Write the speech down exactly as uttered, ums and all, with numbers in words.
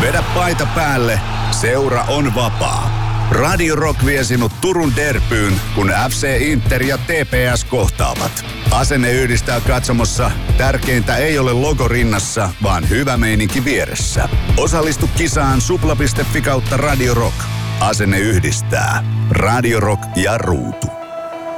Vedä paita päälle, seura on vapaa. Radio Rock vie sinut Turun derbyyn, kun F C Inter ja T P S kohtaavat. Asenne yhdistää katsomossa. Tärkeintä ei ole logo rinnassa, vaan hyvä meininki vieressä. Osallistu kisaan supla piste fi kautta Radio Rock. Asenne yhdistää. Radio Rock ja ruutu.